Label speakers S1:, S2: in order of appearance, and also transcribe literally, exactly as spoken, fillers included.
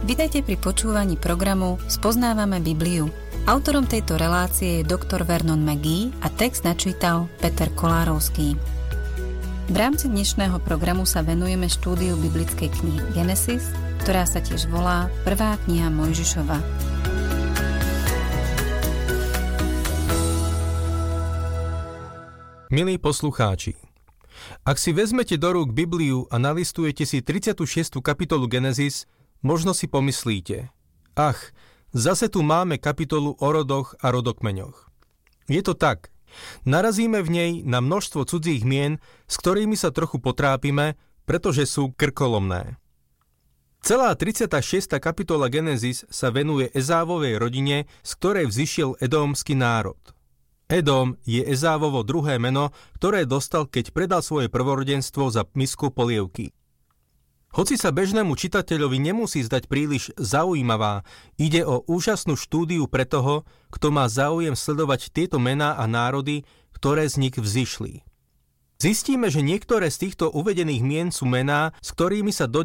S1: Vitajte pri počúvaní programu Spoznávame Bibliu. Autorom tejto relácie je doktor Vernon McGee a text načítal Peter Kolárovský. V rámci dnešného programu sa venujeme štúdiu biblickej knihy Genesis, ktorá sa tiež volá Prvá kniha Mojžišova.
S2: Milí poslucháči, ak si vezmete do rúk Bibliu a nalistujete si tridsiatu šiestú kapitolu Genesis, možno si pomyslíte, ach, zase tu máme kapitolu o rodoch a rodokmeňoch. Je to tak. Narazíme v nej na množstvo cudzích mien, s ktorými sa trochu potrápime, pretože sú krkolomné. Celá tridsiata šiesta kapitola Genesis sa venuje Ezávovej rodine, z ktorej vzišiel edómsky národ. Edóm je Ezávovo druhé meno, ktoré dostal, keď predal svoje prvorodenstvo za misku polievky. Hoci sa bežnému čitateľovi nemusí zdať príliš zaujímavá, ide o úžasnú štúdiu pre toho, kto má záujem sledovať tieto mená a národy, ktoré z nich vzišli. Zistíme, že niektoré z týchto uvedených mien sú mená, s ktorými sa dodnes